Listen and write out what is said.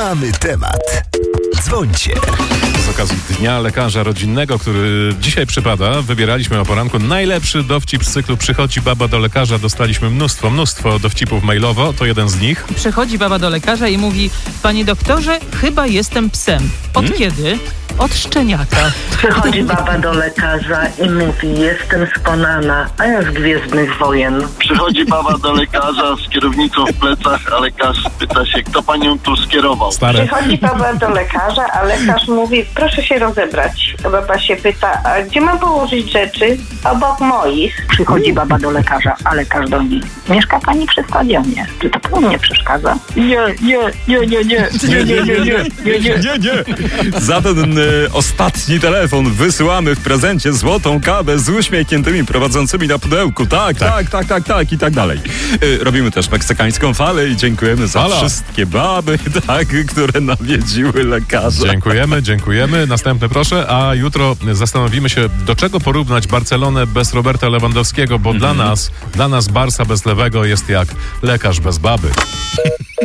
Mamy temat. Dzwońcie. Z okazji Dnia Lekarza Rodzinnego, który dzisiaj przypada, wybieraliśmy o poranku najlepszy dowcip z cyklu Przychodzi baba do lekarza. Dostaliśmy mnóstwo dowcipów mailowo. To jeden z nich. Przychodzi baba do lekarza i mówi: panie doktorze, chyba jestem psem. Od kiedy? Od szczeniaka. Przychodzi baba do lekarza i mówi: jestem z Konana, a ja z Gwiezdnych Wojen. Przychodzi baba do lekarza z kierownicą w plecach, a lekarz pyta się, kto panią tu skierował. Stare. Przychodzi baba do lekarza, a lekarz mówi: proszę się rozebrać. Baba się pyta: a gdzie mam położyć rzeczy? Obok moich. Przychodzi baba do lekarza, a lekarz do niej: mieszka pani przy stadionie. Czy to panu nie przeszkadza? Nie. Za ten ostatni telefon wysyłamy w prezencie złotą kawę z uśmiechniętymi prowadzącymi na pudełku. Tak i tak dalej. Robimy też meksykańską falę i dziękujemy za wszystkie baby, które nawiedziły lekarza. Dziękujemy. Następny proszę, a jutro zastanowimy się, do czego porównać Barcelonę bez Roberta Lewandowskiego, bo dla nas Barsa bez Lewego jest jak lekarz bez baby.